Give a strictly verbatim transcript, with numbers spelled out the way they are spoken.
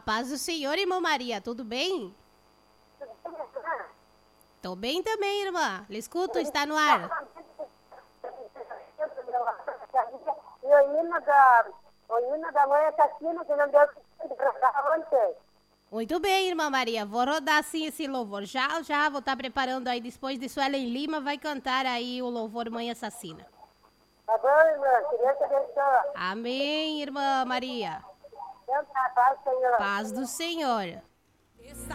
paz do Senhor, irmã Maria, tudo bem? Tô bem também, irmã. Lhe escuto, está no ar. E o hino da, o hino da mãe assassina que não deu de gravar ontem. Muito bem, irmã Maria. Vou rodar sim esse louvor. Já, já vou estar preparando aí. Depois de Suelen Lima vai cantar aí o louvor Mãe Assassina. Tá bom, irmã? Que Deus te abençoe. Amém, irmã Maria. Deus te paz, Senhor. Paz do Senhor. Está